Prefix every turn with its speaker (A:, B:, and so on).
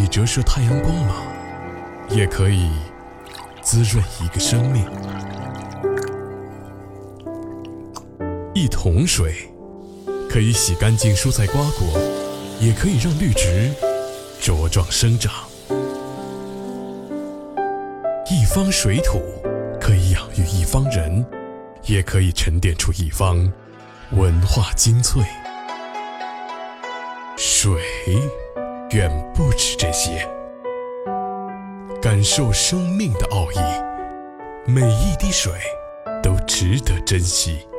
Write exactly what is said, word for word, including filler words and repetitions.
A: 以折射太阳光芒，也可以滋润一个生命。一桶水可以洗干净蔬菜瓜果，也可以让绿植茁壮生长。一方水土可以养育一方人，也可以沉淀出一方文化精粹。水远不止这些，感受生命的奥义，每一滴水都值得珍惜。